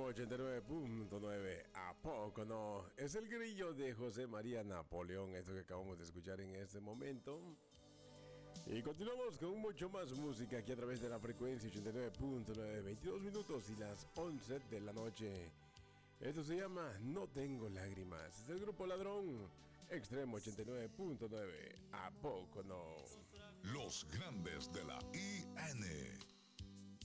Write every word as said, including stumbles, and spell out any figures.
ochenta y nueve punto nueve. ¿A poco no? Es el grillo de José María Napoleón, esto que acabamos de escuchar en este momento. Y continuamos con mucho más música aquí a través de la frecuencia ochenta y nueve punto nueve, veintidós minutos y las once de la noche. Esto se llama No Tengo Lágrimas. Es el grupo Ladrón, Extremo ochenta y nueve punto nueve. ¿A poco no? Los grandes de la I N.